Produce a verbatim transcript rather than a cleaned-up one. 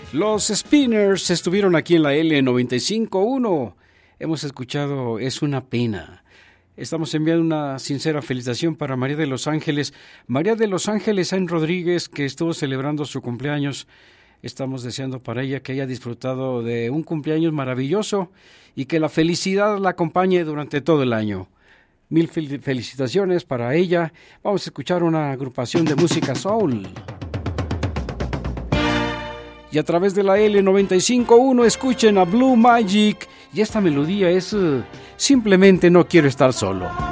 Los Spinners estuvieron aquí en la L noventa y cinco punto uno. Hemos escuchado Es una pena. Estamos enviando una sincera felicitación para María de los Ángeles. María de los Ángeles Sainz Rodríguez, que estuvo celebrando su cumpleaños. Estamos deseando para ella que haya disfrutado de un cumpleaños maravilloso y que la felicidad la acompañe durante todo el año. Mil fel- felicitaciones para ella. Vamos a escuchar una agrupación de música soul. Y a través de la L noventa y cinco punto uno escuchen a Blue Magic. Y esta melodía es uh, Simplemente no quiero estar solo.